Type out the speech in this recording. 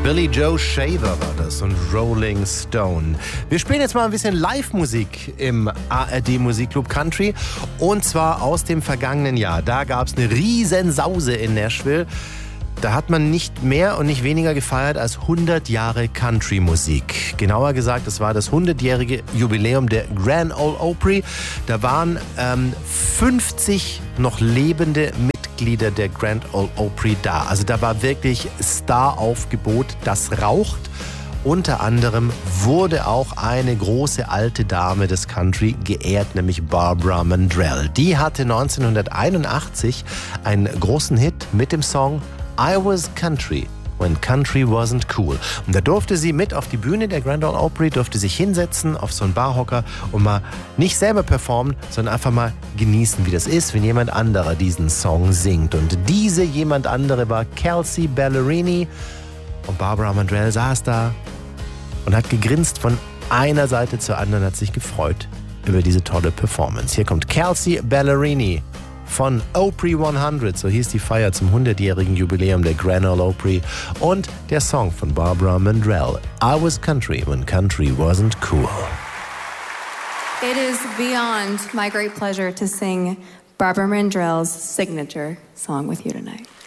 Billy Joe Shaver war das und Rolling Stone. Wir spielen jetzt mal ein bisschen Live-Musik im ARD Musikclub Country und zwar aus dem vergangenen Jahr. Da gab es eine Riesensause in Nashville. Da hat man nicht mehr und nicht weniger gefeiert als 100 Jahre Country-Musik. Genauer gesagt, es war das 100-jährige Jubiläum der Grand Ole Opry. Da waren 50 noch lebende Mitglieder der Grand Ole Opry da. Also da war wirklich Star-Aufgebot, das raucht. Unter anderem wurde auch eine große alte Dame des Country geehrt, nämlich Barbara Mandrell. Die hatte 1981 einen großen Hit mit dem Song I Was Country When Country Wasn't Cool. Und da durfte sie mit auf die Bühne der Grand Ole Opry, durfte sich hinsetzen auf so einen Barhocker und mal nicht selber performen, sondern einfach mal genießen, wie das ist, wenn jemand anderer diesen Song singt. Und diese jemand andere war Kelsea Ballerini. Und Barbara Mandrell saß da und hat gegrinst von einer Seite zur anderen, hat sich gefreut über diese tolle Performance. Hier kommt Kelsea Ballerini von Opry 100, so hieß die Feier zum 100-jährigen Jubiläum der Grand Ole Opry, und der Song von Barbara Mandrell, I Was Country When Country Wasn't Cool. It is beyond my great pleasure to sing Barbara Mandrell's signature song with you tonight.